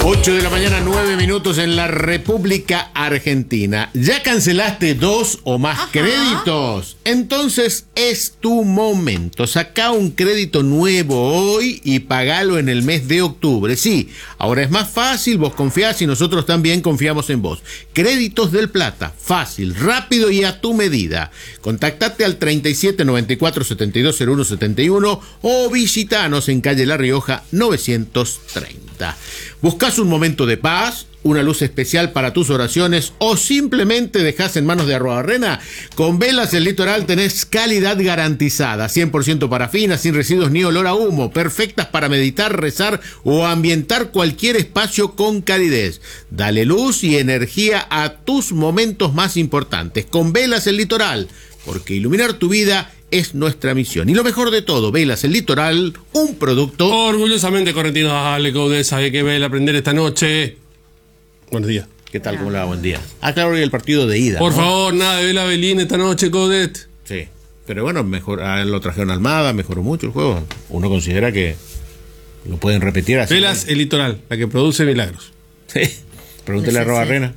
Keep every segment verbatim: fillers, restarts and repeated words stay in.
ocho de la mañana, nueve minutos en la República Argentina. ¿Ya cancelaste dos o más Ajá. créditos? Entonces es tu momento. Saca un crédito nuevo hoy y pagalo en el mes de octubre. Sí, ahora es más fácil, vos confiás y nosotros también confiamos en vos. Créditos del Plata, fácil, rápido y a tu medida. Contactate al treinta y siete, noventa y cuatro, setenta y dos, cero uno setenta y uno o visitanos en calle La Rioja novecientos treinta. ¿Buscas un momento de paz, una luz especial para tus oraciones o simplemente dejás en manos de Arrobarrena? Con Velas El Litoral tenés calidad garantizada, cien por ciento parafina, sin residuos ni olor a humo, perfectas para meditar, rezar o ambientar cualquier espacio con calidez. Dale luz y energía a tus momentos más importantes. Con Velas El Litoral, porque iluminar tu vida es nuestra misión. Y lo mejor de todo, Velas El Litoral, un producto orgullosamente correntino. Dale, Coudet, ¿sabe qué vela aprender esta noche? Buenos días. ¿Qué tal? ¿Cómo le va? Buen día. Ah, claro, hoy el partido de ida. Por ¿no? favor, nada de vela Belín esta noche, Coudet. Sí, pero bueno, mejor, ah, lo trajeron Almada, mejoró mucho el juego. Uno considera que lo pueden repetir así. Velas El Litoral, la que produce milagros. Sí, pregúntele a Arrobarrena.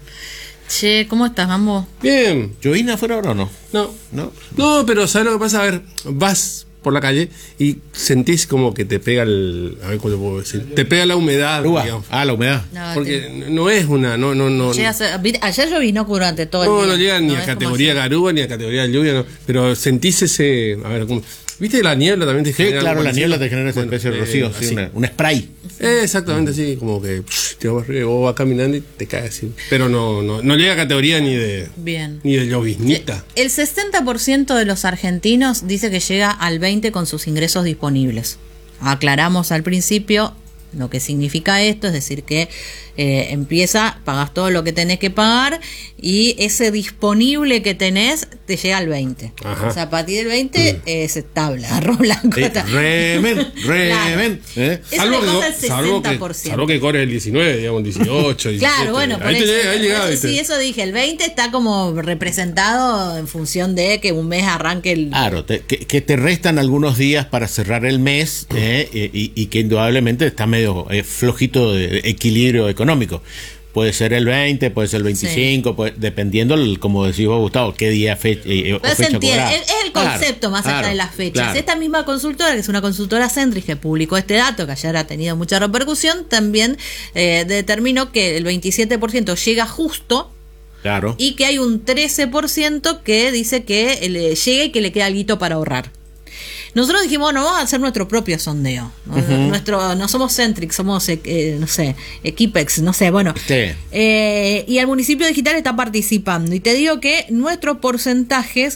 Che, ¿cómo estás, Mambo? Bien. ¿Llovina fuera ahora o no? No. No. No, pero ¿sabes lo que pasa? A ver, vas por la calle y sentís como que te pega el... A ver cómo te puedo decir. Te pega la humedad, Uva. digamos. Ah, la humedad. No, Porque te... no es una... No, no, no. Llega a ser, ayer llovinó durante todo no, el día. No, no llega ni no a categoría garúa, ni a categoría lluvia, no. Pero sentís ese... A ver, ¿cómo? ¿Viste la niebla también te genera? Sí, claro, la niebla te genera esa especie de rocío, eh, sí, una, un spray. Eh, exactamente, así, como que psh, te vas arriba, vos vas caminando y te caes así. Pero no, no, no llega a categoría ni de Bien. ni de lloviznita. El sesenta por ciento de los argentinos dice que llega al veinte por ciento con sus ingresos disponibles. Aclaramos al principio lo que significa esto, es decir que eh, empieza, pagas todo lo que tenés que pagar y ese disponible que tenés te llega al veinte. Ajá. O sea, a partir del veinte mm. es tabla, arroz blanco. Sí, remen, remen. Claro. ¿eh? Eso salvo, le pasa al que, salvo, que, salvo que corre el diecinueve, digamos, dieciocho, diecisiete. Claro, bueno, por ahí eso, te, ahí por llegaba, eso sí, eso dije, el veinte está como representado en función de que un mes arranque el... Claro, te, que, que te restan algunos días para cerrar el mes eh, y, y que indudablemente está medio eh, flojito de equilibrio económico. Puede ser el veinte, puede ser el veinticinco, sí. puede, dependiendo, como decís vos, Gustavo, qué día fecha, eh, o fecha cobrada. Es, es el concepto claro, más allá claro, de las fechas. Claro. Esta misma consultora, que es una consultora Centrix, que publicó este dato, que ayer ha tenido mucha repercusión, también eh, determinó que el veintisiete por ciento llega justo. Claro. Y que hay un trece por ciento que dice que le llega y que le queda alguito para ahorrar. Nosotros dijimos, bueno, vamos a hacer nuestro propio sondeo. Uh-huh. Nuestro, no somos Centrix, somos, eh, no sé, Equipex, no sé, bueno. Sí. Eh, y el municipio digital está participando. Y te digo que nuestros porcentajes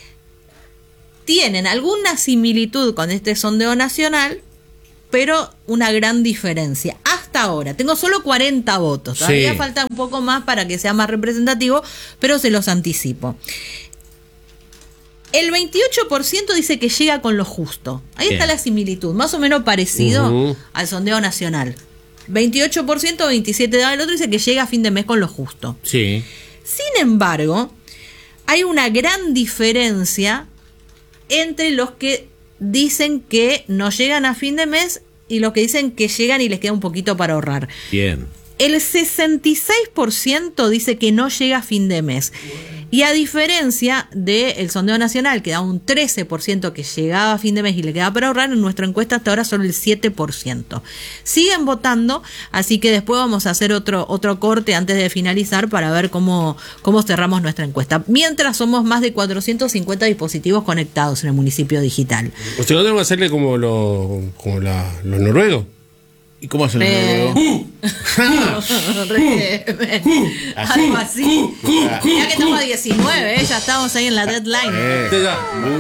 tienen alguna similitud con este sondeo nacional, pero una gran diferencia. Hasta ahora, tengo solo cuarenta votos. Todavía sí. falta un poco más para que sea más representativo, pero se los anticipo. El veintiocho por ciento dice que llega con lo justo. Ahí Bien. está la similitud, más o menos parecido uh-huh. al sondeo nacional. veintiocho por ciento, veintisiete por ciento del otro dice que llega a fin de mes con lo justo. Sí. Sin embargo, hay una gran diferencia entre los que dicen que no llegan a fin de mes y los que dicen que llegan y les queda un poquito para ahorrar. Bien. El sesenta y seis por ciento dice que no llega a fin de mes. Y a diferencia del sondeo nacional, que da un trece por ciento que llegaba a fin de mes y le queda para ahorrar, en nuestra encuesta hasta ahora solo el siete por ciento. Siguen votando, así que después vamos a hacer otro, otro corte antes de finalizar para ver cómo, cómo cerramos nuestra encuesta. Mientras somos más de cuatrocientos cincuenta dispositivos conectados en el municipio digital. O sea, no tengo que hacerle como, lo, como la, los noruegos. ¿Y cómo hacen los uh, algo así? Ya que estamos a diecinueve, ¿eh? Ya estamos ahí en la deadline. Eh.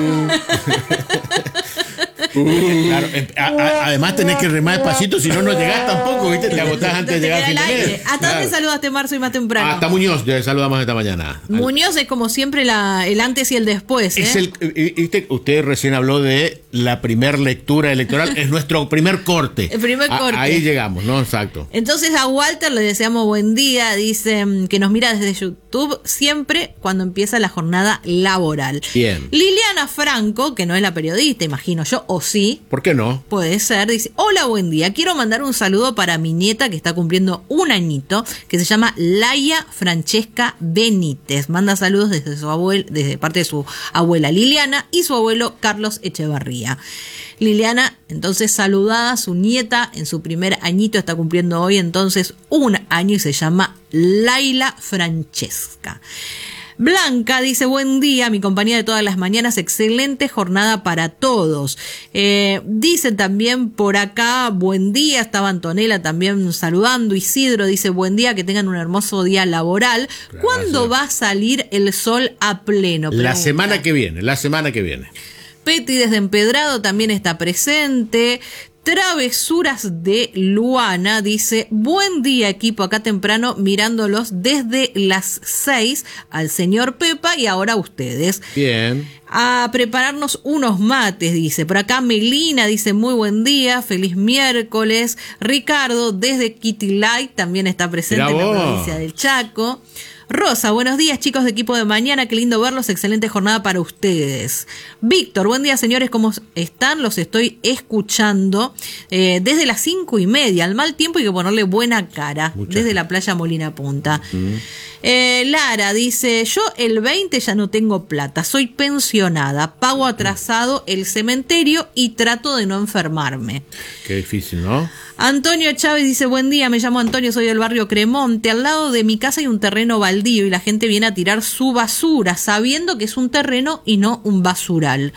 Claro, a, a, además tenés que remar despacito, si no, no llegás tampoco, ¿viste? Te agotás antes de llegar al fin de mes. ¿Hasta claro. dónde saludaste, Marzo, y más temprano? Hasta Muñoz, ya saludamos esta mañana. Muñoz es como siempre la, el antes y el después, ¿eh? Es el, ¿viste? Usted recién habló de la primer lectura electoral, es nuestro primer corte. El primer corte. A, ahí llegamos, ¿no? Exacto. Entonces a Walter le deseamos buen día, dice que nos mira desde YouTube siempre cuando empieza la jornada laboral. Bien. Liliana Franco, que no es la periodista, imagino yo, o sí. ¿Por qué no? Puede ser. Dice, hola, buen día. Quiero mandar un saludo para mi nieta que está cumpliendo un añito, que se llama Laia Francesca Benítez. Manda saludos desde su abuel, desde parte de su abuela Liliana y su abuelo Carlos Echevarría. Liliana, entonces saludada, su nieta en su primer añito está cumpliendo hoy entonces un año y se llama Laila Francesca. Blanca dice, buen día, mi compañía de todas las mañanas, excelente jornada para todos. Eh, dice también por acá, buen día, estaba Antonella también saludando. Isidro dice, buen día, que tengan un hermoso día laboral. Gracias. ¿Cuándo va a salir el sol a pleno? Pregunta. La semana que viene, la semana que viene. Petty desde Empedrado también está presente. Travesuras de Luana dice, buen día equipo, acá temprano mirándolos desde las seis al señor Pepa y ahora ustedes. Bien. A prepararnos unos mates, dice. Por acá Melina dice, muy buen día, feliz miércoles. Ricardo desde Kitty Light también está presente en la provincia del Chaco. Rosa, buenos días chicos de equipo de mañana, qué lindo verlos, excelente jornada para ustedes. Víctor, buen día señores, ¿cómo están? Los estoy escuchando eh, desde las cinco y media, al mal tiempo hay que ponerle buena cara, Muchas desde la playa Molina Punta. Mm. Eh, Lara dice, yo el veinte ya no tengo plata, soy pensionada, pago atrasado el cementerio y trato de no enfermarme. Qué difícil, ¿no? Antonio Chávez dice, buen día, me llamo Antonio, soy del barrio Cremonte, al lado de mi casa hay un terreno baldío y la gente viene a tirar su basura, sabiendo que es un terreno y no un basural.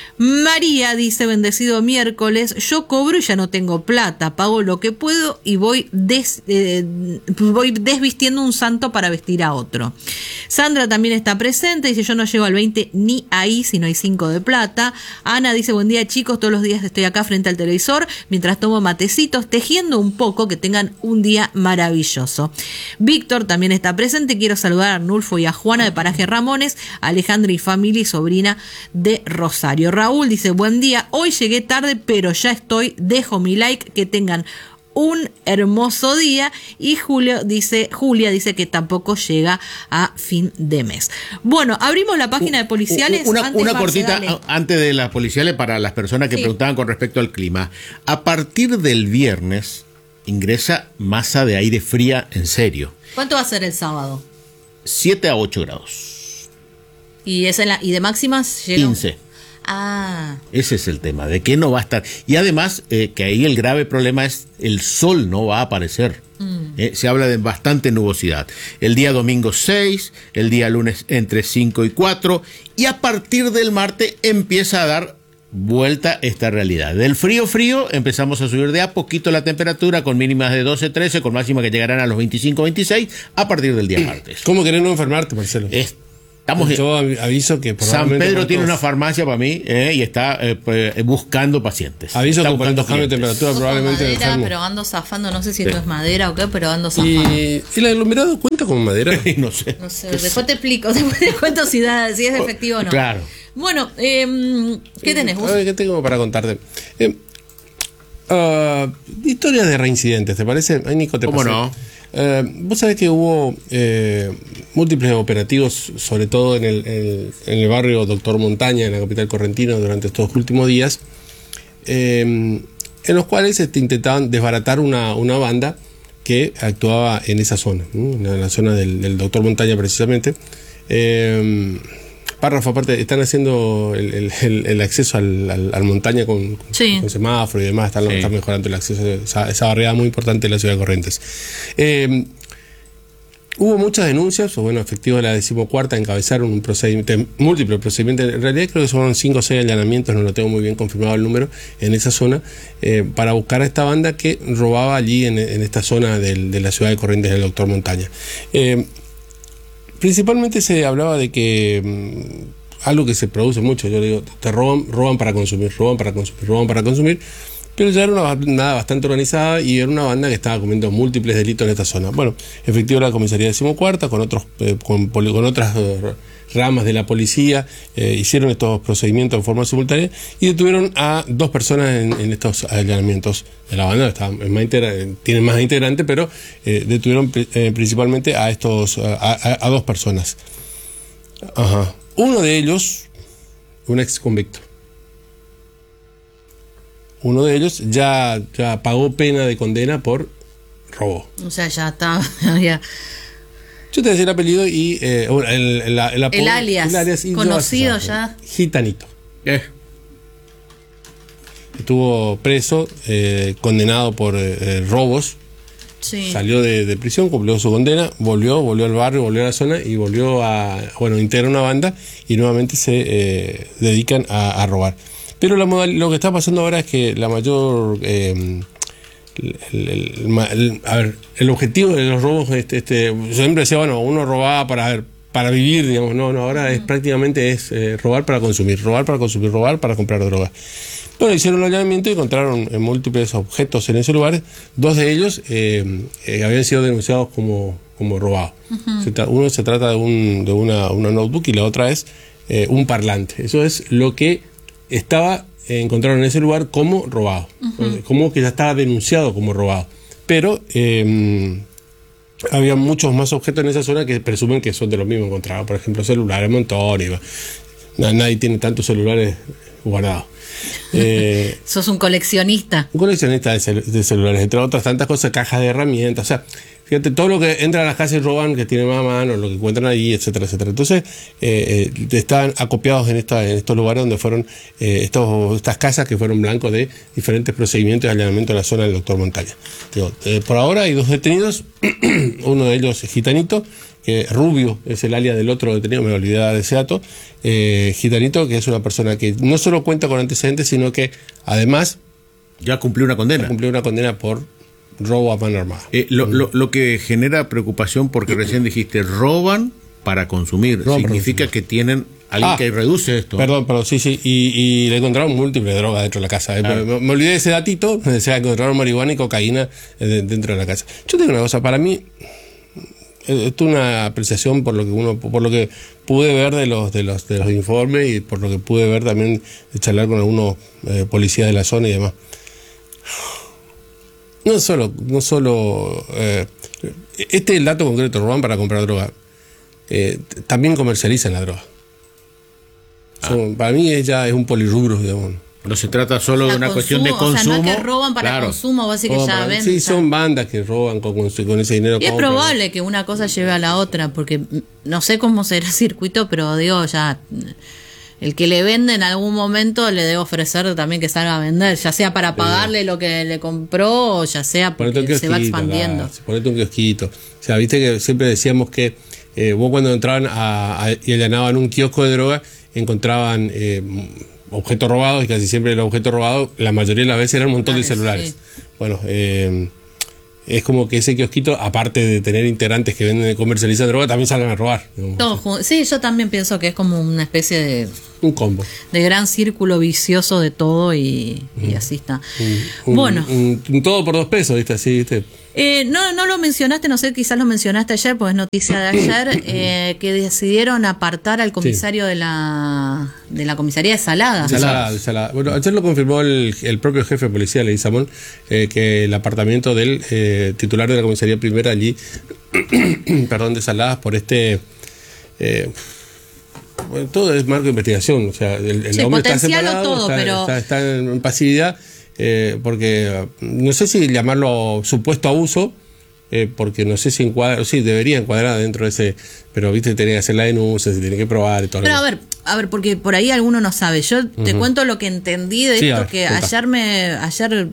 María dice, bendecido miércoles, yo cobro y ya no tengo plata, pago lo que puedo y voy, des, eh, voy desvistiendo un santo para vestir a otro. Sandra también está presente, dice, yo no llego al veinte ni ahí si no hay cinco de plata. Ana dice, buen día chicos, todos los días estoy acá frente al televisor mientras tomo matecitos, tejiendo un poco, que tengan un día maravilloso. Víctor también está presente, quiero saludar a Arnulfo y a Juana de Paraje Ramones, a Alejandra y familia y sobrina de Rosario. Raúl dice, buen día, hoy llegué tarde pero ya estoy, dejo mi like, que tengan un hermoso día. Y Julio dice, Julia dice que tampoco llega a fin de mes. Bueno, abrimos la página de policiales. Una, antes, una Marce, cortita dale. Antes de las policiales para las personas que sí. preguntaban con respecto al clima. A partir del viernes ingresa masa de aire fría en serio. ¿Cuánto va a ser el sábado? siete a ocho grados. ¿Y, es en la, y de máximas? Llega quince. Ah. Ese es el tema, de que no va a estar. Y además, eh, que ahí el grave problema es el sol no va a aparecer. Mm. Eh, se habla de bastante nubosidad. El día domingo seis, el día lunes entre cinco y cuatro, y a partir del martes empieza a dar vuelta esta realidad. Del frío frío empezamos a subir de a poquito la temperatura, con mínimas de doce, trece, con máximas que llegarán a los veinticinco, veintiséis a partir del día martes. ¿Cómo querés no enfermarte, Marcelo? Es Estamos Yo aviso que San Pedro tiene una farmacia para mí eh, y está eh, eh, buscando pacientes. Aviso está que por estos cambios de temperatura probablemente madera, enfermo. pero ando zafando, no sé si sí. esto es madera o qué, pero ando ¿Y zafando. el aglomerado cuenta con madera? no sé. No sé, después te explico, después te cuento si, da, si es efectivo o no. Claro. Bueno, eh, ¿qué tenés vos? A ver, ¿qué tengo para contarte? Eh, uh, historias de reincidentes, ¿te parece? Ay, Nico, te ¿Cómo pasé. no? Eh, vos sabés que hubo eh, múltiples operativos, sobre todo en el, en, en el barrio Doctor Montaña, en la capital correntina, durante estos últimos días, eh, en los cuales este, intentaban desbaratar una, una banda que actuaba en esa zona, ¿no? En la zona del, del Doctor Montaña precisamente. Eh, Párrafo aparte, están haciendo el, el, el acceso al, al, al montaña con, sí. con semáforo y demás, están, sí. están mejorando el acceso a esa, esa barriada muy importante de la ciudad de Corrientes. Eh, hubo muchas denuncias, o bueno, efectivos de la decimocuarta encabezaron un procedimiento, múltiples procedimientos, en realidad creo que son cinco o seis allanamientos, no lo tengo muy bien confirmado el número, en esa zona, eh, para buscar a esta banda que robaba allí en, en esta zona del, de la ciudad de Corrientes del Doctor Montaña. Eh, Principalmente se hablaba de que mmm, algo que se produce mucho, yo digo, te roban, roban para consumir, roban para consumir, roban para consumir, pero ya era una banda bastante organizada y era una banda que estaba cometiendo múltiples delitos en esta zona. Bueno, efectivo la comisaría decimocuarta, con otros, eh, con, con otras eh, ramas de la policía, eh, hicieron estos procedimientos en forma simultánea y detuvieron a dos personas en, en estos allanamientos de la banda. Está más integra- tienen más integrantes, pero eh, detuvieron eh, principalmente a estos a, a, a dos personas. Ajá. Uno de ellos, un ex convicto. uno de ellos, ya, ya pagó pena de condena por robo. O sea, ya está. Ya. Yo te decía el apellido y eh, el, el, el, apodo, el alias, el alias y conocido ya. ya. Gitanito. Eh. Estuvo preso, eh, condenado por eh, robos. Sí. Salió de, de prisión, cumplió su condena, volvió, volvió al barrio, volvió a la zona y volvió a, bueno, integra una banda y nuevamente se eh, dedican a, a robar. Pero la modal, lo que está pasando ahora es que la mayor, eh, el, el, el, el, a ver, el objetivo de los robos, este, este, yo siempre decía, bueno, uno robaba para, para vivir, digamos, no, no, ahora es prácticamente es eh, robar para consumir, robar para consumir, robar para comprar drogas. Bueno, hicieron un allanamiento y encontraron eh, múltiples objetos en ese lugar. Dos de ellos eh, eh, habían sido denunciados como, como robados. Uh-huh. Se tra- uno se trata de, un, de una, una notebook y la otra es eh, un parlante. Eso es lo que estaba eh, encontraron en ese lugar como robado. Uh-huh. Como que ya estaba denunciado como robado. Pero eh, había muchos más objetos en esa zona que presumen que son de los mismos encontrados. Por ejemplo, celulares, un montón. Y, nadie tiene tantos celulares guardados. Eh, Sos un coleccionista. Un coleccionista de, cel- de celulares, entre otras tantas cosas, cajas de herramientas, o sea, fíjate, todo lo que entra a las casas y roban, que tienen más a mano, lo que encuentran allí, etcétera, etcétera. Entonces, eh, eh, estaban acopiados en, esta, en estos lugares donde fueron eh, estos, estas casas que fueron blancos de diferentes procedimientos de allanamiento en la zona del doctor Montaña. Digo, eh, por ahora hay dos detenidos, uno de ellos es Gitanito, que Rubio es el alias del otro detenido, me olvidé de ese dato, eh, Gitanito, que es una persona que no solo cuenta con antecedentes, sino que además ya cumplió una condena. Cumplió una condena por robo a mano armada. Eh, lo, lo, lo que genera preocupación, porque recién dijiste, roban para consumir. Roban Significa para consumir. Que tienen alguien ah, que reduce esto. Perdón, perdón, sí, sí. Y, y le encontraron múltiples drogas dentro de la casa. Claro. Me, me olvidé de ese datito, o sea, encontraron marihuana y cocaína dentro de la casa. Yo tengo una cosa, para mí, esto es una apreciación por lo que uno, por lo que pude ver de los, de los, de los informes y por lo que pude ver también de charlar con algunos eh, policías de la zona y demás. No solo, no solo eh, este es el dato concreto, roban para comprar droga. Eh, también comercializan la droga. Ah. Son, para mí ella es un polirrubro, digamos. No se trata solo la de una consumo, cuestión de consumo. O sea, no es que roban para claro. consumo, vos decís que ya venden. Sí, son bandas que roban con, con ese dinero. Y es probable que una cosa lleve a la otra, porque no sé cómo será el circuito, pero digo, ya el que le vende en algún momento le debe ofrecer también que salga a vender, ya sea para pagarle sí. lo que le compró, o ya sea porque se va expandiendo. La, ponete un kiosquito. O sea, viste que siempre decíamos que eh, vos cuando entraban a, a, y allanaban un kiosco de droga, encontraban eh, objetos robados, y casi siempre el objeto robado, la mayoría de las veces, era un montón claro, de celulares. Sí. Bueno, eh, es como que ese kiosquito, aparte de tener integrantes que venden y comercializan droga, también salgan a robar. Todo, sí, yo también pienso que es como una especie de... Un combo. De gran círculo vicioso de todo y, mm. y así está. Un, bueno. Un, un, un todo por dos pesos, ¿viste? Así, ¿viste? Eh, no, no lo mencionaste, no sé, quizás lo mencionaste ayer, pues es noticia de ayer, eh, que decidieron apartar al comisario sí. de la de la comisaría de Salada. De Salada, de Salada. Bueno, ayer lo confirmó el, el propio jefe de policía, Leguizamón, eh, que el apartamiento del eh, titular de la comisaría primera allí, perdón, de Saladas, por este... Eh, bueno, todo es marco de investigación, o sea, el, el sí, hombre está separado, todo, está, pero... está, está en pasividad, eh, porque no sé si llamarlo supuesto abuso, eh, porque no sé si encuadra, sí, debería encuadrar dentro de ese, pero viste, tiene que hacer la denuncia, se tiene que probar y todo. Pero a ver, a ver, porque por ahí alguno no sabe, yo uh-huh. te cuento lo que entendí de sí, esto, ver, que cuenta. ayer me, ayer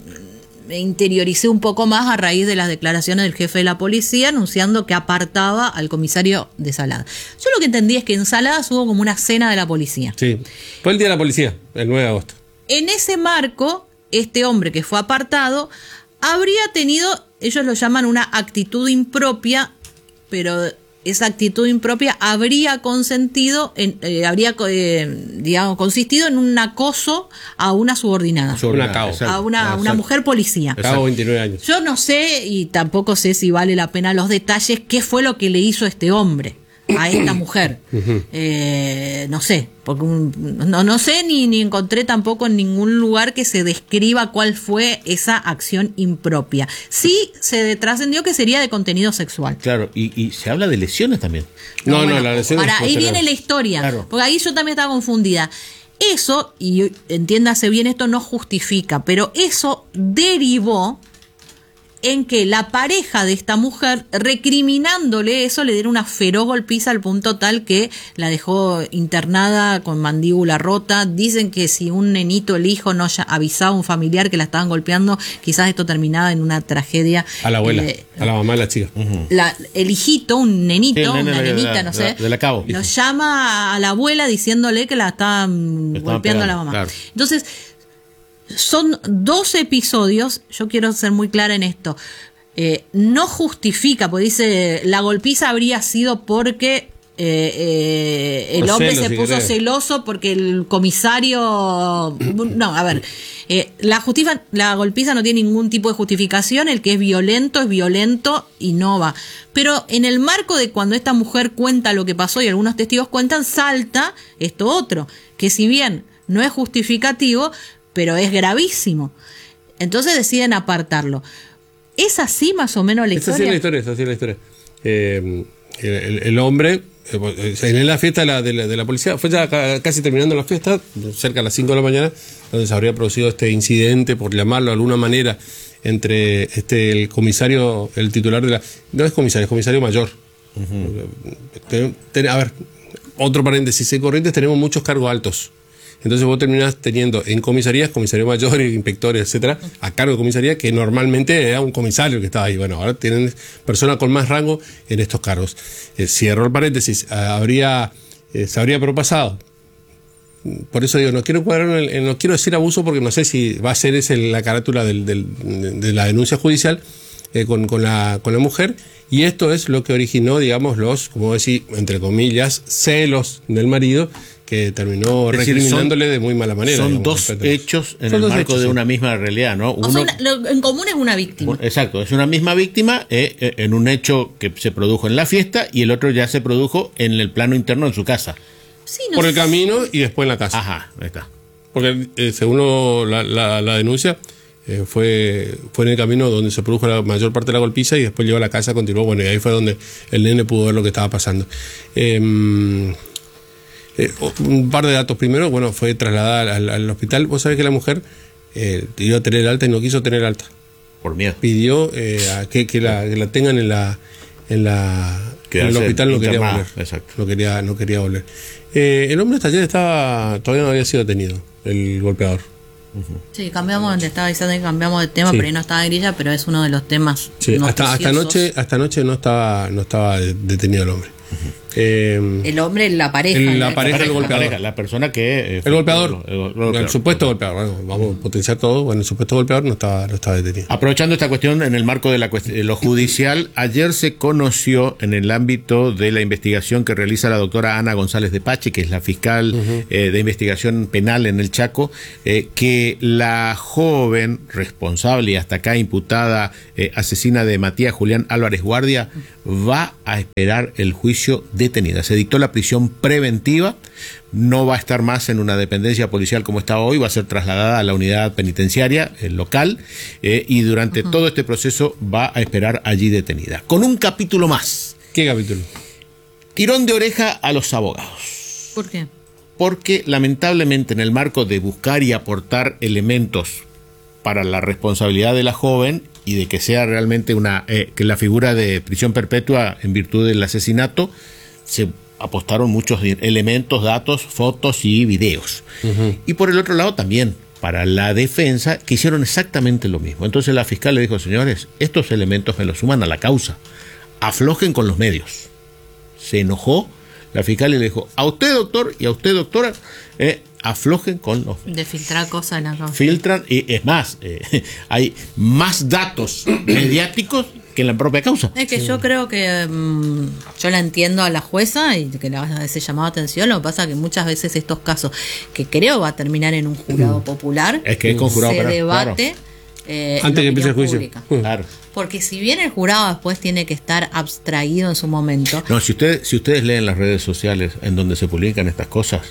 me interioricé un poco más a raíz de las declaraciones del jefe de la policía anunciando que apartaba al comisario de Salada. Yo lo que entendí es que en Saladas hubo como una cena de la policía. Sí, fue el día de la policía, el nueve de agosto. En ese marco, este hombre que fue apartado habría tenido, ellos lo llaman una actitud impropia, pero esa actitud impropia habría consentido, en, eh, habría eh, digamos consistido en un acoso a una subordinada, una a una, una mujer policía. Cabo veintinueve años. Yo no sé, y tampoco sé si vale la pena los detalles, qué fue lo que le hizo este hombre a esta mujer. Uh-huh. eh, no sé, porque un, no, no sé ni, ni encontré tampoco en ningún lugar que se describa cuál fue esa acción impropia. Sí se trascendió que sería de contenido sexual. Claro, y, y se habla de lesiones también. No, no, bueno, no la lesión ahora, ahí viene la historia, claro. porque ahí yo también estaba confundida. Eso, y entiéndase bien, esto no justifica, pero eso derivó en que la pareja de esta mujer, recriminándole eso, le diera una feroz golpiza al punto tal que la dejó internada con mandíbula rota. Dicen que si un nenito, el hijo, no avisaba a un familiar que la estaban golpeando, quizás esto terminaba en una tragedia. A la abuela, eh, a la mamá de la chica. Uh-huh. La, el hijito, un nenito, sí, nene, una nenita, la, no sé, de la cabo. Lo llama a la abuela diciéndole que la estaban golpeando pegando, a la mamá. Claro. Entonces, son dos episodios, yo quiero ser muy clara en esto, eh, no justifica, porque dice, la golpiza habría sido porque eh, eh, el hombre celos, se puso si celoso porque el comisario... No, a ver, eh, la, justicia, la golpiza no tiene ningún tipo de justificación, el que es violento es violento y no va. Pero en el marco de cuando esta mujer cuenta lo que pasó y algunos testigos cuentan, salta esto otro, que si bien no es justificativo, pero es gravísimo. Entonces deciden apartarlo. ¿Es así más o menos la historia? Es así la historia, es así la historia. Eh, el, el hombre, eh, en la fiesta de la, de, la, de la policía, fue ya casi terminando la fiesta, cerca de las cinco de la mañana, donde se habría producido este incidente, por llamarlo de alguna manera, entre este el comisario, el titular de la... No es comisario, es comisario mayor. Uh-huh. ten, ten, a ver, otro paréntesis, en Corrientes tenemos muchos cargos altos. Entonces vos terminás teniendo en comisarías, comisario mayor, inspectores, etcétera, a cargo de comisaría, que normalmente era un comisario que estaba ahí. Bueno, ahora tienen personas con más rango en estos cargos. Eh, cierro el paréntesis, eh, habría, eh, se habría propasado. Por eso digo, no quiero cuadrar en el, no quiero decir abuso porque no sé si va a ser esa la carátula del, del, de la denuncia judicial eh, con, con, la, con la mujer. Y esto es lo que originó, digamos, los, como decir, entre comillas, celos del marido, que terminó decir, recriminándole son, de muy mala manera. Son digamos, dos hechos en son el marco hechos, de sí. una misma realidad, ¿no? Uno, o sea, una, lo, en común es una víctima. Exacto, es una misma víctima eh, eh, en un hecho que se produjo en la fiesta y el otro ya se produjo en el plano interno en su casa. Sí, no Por sé. el camino y después en la casa. Ajá, ahí está. Porque eh, según lo, la, la, la denuncia, eh, fue, fue en el camino donde se produjo la mayor parte de la golpiza y después llegó a la casa, continuó, bueno, y ahí fue donde el nene pudo ver lo que estaba pasando. Eh, Eh, un par de datos. Primero, bueno, fue trasladada al, al hospital. Vos sabés que la mujer eh, pidió tener alta y no quiso tener alta. Por miedo. Pidió eh, a que, que, la, que la tengan en la en la en el hospital, no quería volver. Exacto. No quería, no quería volver. Eh, el hombre hasta ayer estaba, todavía no había sido detenido, el golpeador. Uh-huh. Sí, cambiamos, le estaba diciendo que cambiamos de tema, sí. Pero ahí no estaba en grilla, pero es uno de los temas. Sí, hasta, hasta anoche, hasta anoche no estaba, no estaba detenido el hombre. Uh-huh. Eh, el hombre, la pareja. El, la, la pareja del golpeador. La, pareja, la persona que. Eh, el golpeador. El, el, el, golpeador. El supuesto golpeador. Bueno, vamos a potenciar todo. Bueno, el supuesto golpeador no estaba, no estaba detenido. Aprovechando esta cuestión en el marco de, la cuest- de lo judicial, ayer se conoció en el ámbito de la investigación que realiza la doctora Ana González de Pache, que es la fiscal uh-huh. eh, de investigación penal en el Chaco, eh, que la joven responsable y hasta acá imputada eh, asesina de Matías Julián Álvarez Guardia va a esperar el juicio detenida. Se dictó la prisión preventiva, no va a estar más en una dependencia policial como está hoy, va a ser trasladada a la unidad penitenciaria el local eh, y durante uh-huh. todo este proceso va a esperar allí detenida. Con un capítulo más. ¿Qué capítulo? Tirón de oreja a los abogados. ¿Por qué? Porque lamentablemente en el marco de buscar y aportar elementos para la responsabilidad de la joven y de que sea realmente una eh, que la figura de prisión perpetua en virtud del asesinato, se apostaron muchos elementos, datos, fotos y videos. Uh-huh. Y por el otro lado también para la defensa, que hicieron exactamente lo mismo. Entonces la fiscal le dijo, señores, estos elementos me los suman a la causa, aflojen con los medios. Se enojó la fiscal y le dijo, a usted doctor y a usted doctora, eh, aflojen con los de filtrar cosas en la causa. Filtran, y es más, eh, hay más datos mediáticos que en la propia causa. Es que sí. Yo creo que um, yo la entiendo a la jueza y que le hace ese llamado a atención. Lo que pasa es que muchas veces estos casos, que creo va a terminar en un jurado mm. popular, es que es con jurado se popular, debate claro. eh, antes que empiece el juicio. Claro. Porque si bien el jurado después tiene que estar abstraído en su momento. No, si ustedes, si ustedes leen las redes sociales en donde se publican estas cosas,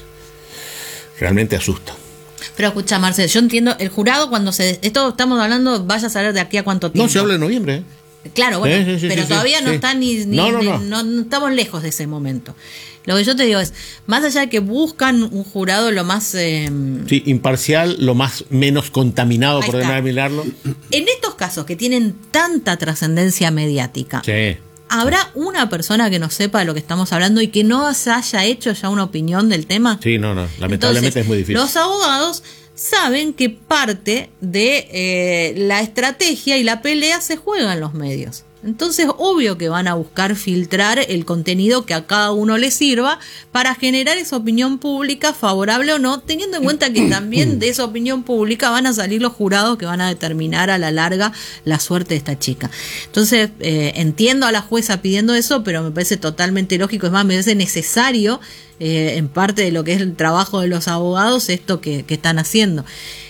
realmente asusta. Pero escucha, Marcel, yo entiendo, el jurado cuando se... Esto estamos hablando, vaya a saber de aquí a cuánto tiempo. No, se habla en noviembre, ¿eh? Claro, bueno, sí, sí, pero sí, todavía sí, no sí. está ni, ni, no, no, ni no. no, no estamos lejos de ese momento. Lo que yo te digo es, más allá de que buscan un jurado lo más... Eh, sí, imparcial, lo más menos contaminado, por denominarlo. En estos casos que tienen tanta trascendencia mediática, sí. ¿habrá una persona que no sepa de lo que estamos hablando y que no se haya hecho ya una opinión del tema? Sí, no, no, lamentablemente Entonces, es muy difícil. Los abogados saben que parte de eh, la estrategia y la pelea se juega en los medios. Entonces, obvio que van a buscar filtrar el contenido que a cada uno le sirva para generar esa opinión pública, favorable o no, teniendo en cuenta que también de esa opinión pública van a salir los jurados que van a determinar a la larga la suerte de esta chica. Entonces, eh, entiendo a la jueza pidiendo eso, pero me parece totalmente lógico, es más, me parece necesario, eh, en parte de lo que es el trabajo de los abogados, esto que, que están haciendo.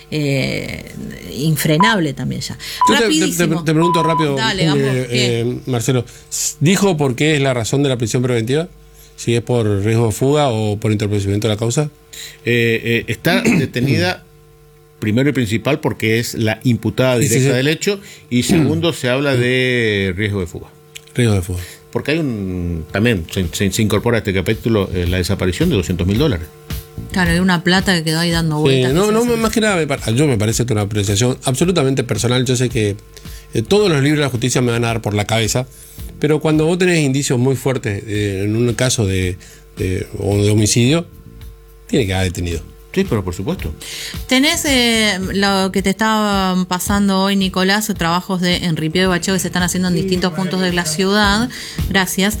Eh, infrenable también ya. Yo te, te, te pregunto rápido, Dale, vamos, eh, eh, Marcelo, ¿dijo por qué es la razón de la prisión preventiva? ¿Si es por riesgo de fuga o por entorpecimiento de la causa? Eh, eh, está detenida primero y principal porque es la imputada directa sí, sí, sí. del hecho, y segundo se habla de riesgo de fuga. Riesgo de fuga. Porque hay un, también se, se, se incorpora a este capítulo eh, la desaparición de doscientos mil dólares. Claro, hay una plata que quedó ahí dando vueltas. Sí, no, no, más que nada, me, yo me parece una apreciación absolutamente personal. Yo sé que eh, todos los libros de la justicia me van a dar por la cabeza, pero cuando vos tenés indicios muy fuertes eh, en un caso de, de, o de homicidio, tiene que haber detenido. Sí, pero por supuesto. Tenés eh, lo que te estaba pasando hoy, Nicolás, trabajos de en ripio y bacheo que se están haciendo en distintos puntos de la ciudad. Gracias.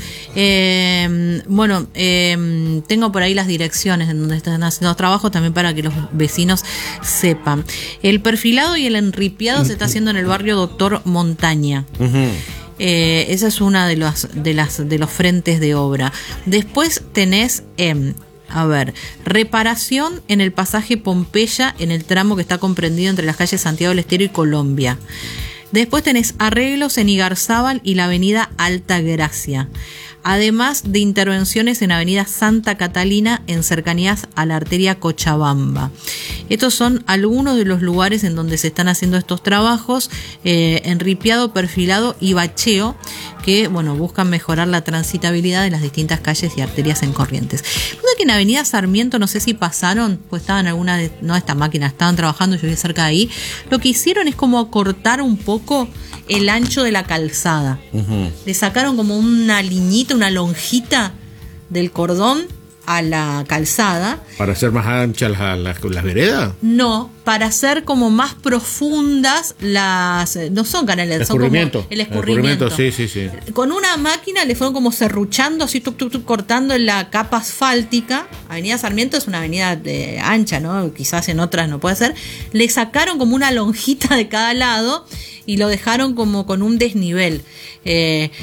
Eh, bueno, eh, tengo por ahí las direcciones en donde están haciendo los trabajos también para que los vecinos sepan. El perfilado y el enripiado se está haciendo en el barrio Doctor Montaña. Uh-huh. Eh, esa es una de los, de las de los frentes de obra. Después tenés... Eh, A ver, reparación en el pasaje Pompeya, en el tramo que está comprendido entre las calles Santiago del Estero y Colombia. Después tenés arreglos en Igarzábal y la avenida Alta Gracia. Además de intervenciones en avenida Santa Catalina en cercanías a la arteria Cochabamba. Estos son algunos de los lugares en donde se están haciendo estos trabajos, eh, enripiado, perfilado y bacheo, que bueno, buscan mejorar la transitabilidad de las distintas calles y arterias en Corrientes. Que en Avenida Sarmiento, no sé si pasaron, pues estaban algunas de no estas máquinas, estaban trabajando, yo vi cerca de ahí. Lo que hicieron es como acortar un poco el ancho de la calzada. Uh-huh. Le sacaron como una liñita, una lonjita del cordón a la calzada. ¿Para hacer más anchas las, las, las veredas? No, para hacer como más profundas las... No son canales, el son como el escurrimiento. El escurrimiento, sí, sí, sí. Con una máquina le fueron como serruchando, así, tuc, tuc, tuc, cortando en la capa asfáltica. Avenida Sarmiento es una avenida de, ancha, ¿no? Quizás en otras no puede ser. Le sacaron como una lonjita de cada lado y lo dejaron como con un desnivel. Eh...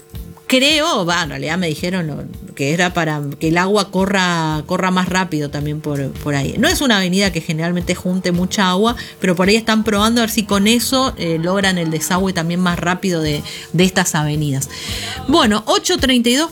Creo, va, en realidad me dijeron que era para que el agua corra corra más rápido también por, por ahí. No es una avenida que generalmente junte mucha agua, pero por ahí están probando a ver si con eso eh, logran el desagüe también más rápido de, de estas avenidas. Bueno, ocho treinta y dos